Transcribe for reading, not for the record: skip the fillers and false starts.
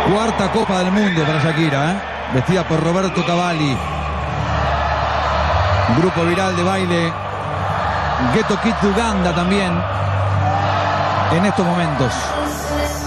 Cuarta Copa del Mundo para Shakira, vestida por Roberto Cavalli. Grupo viral de baile Ghetto Kids de Uganda también en estos momentos.